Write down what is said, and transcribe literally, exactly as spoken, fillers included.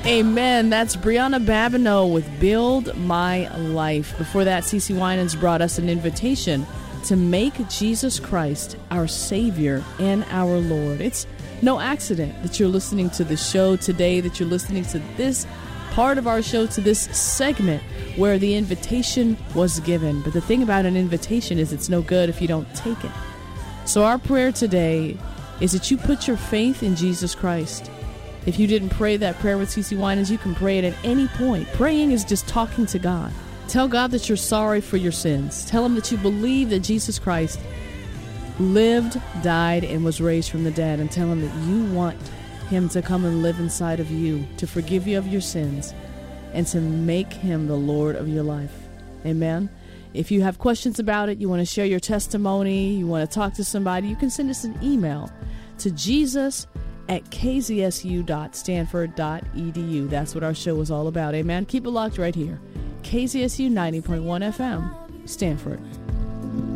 Amen. That's Brianna Babineau with Build My Life. Before that, CeCe Winans brought us an invitation to make Jesus Christ our Savior and our Lord. It's no accident that you're listening to the show today, that you're listening to this part of our show, to this segment where the invitation was given. But the thing about an invitation is it's no good if you don't take it. So our prayer today is that you put your faith in Jesus Christ. If you didn't pray that prayer with CeCe Winans, you can pray it at any point. Praying is just talking to God. Tell God that you're sorry for your sins. Tell him that you believe that Jesus Christ lived, died, and was raised from the dead. And tell him that you want him to come and live inside of you, to forgive you of your sins, and to make him the Lord of your life. Amen. If you have questions about it, you want to share your testimony, you want to talk to somebody, you can send us an email to Jesus at k z s u dot stanford dot e d u. That's what our show is all about. Amen. Keep it locked right here. K Z S U ninety point one F M, Stanford.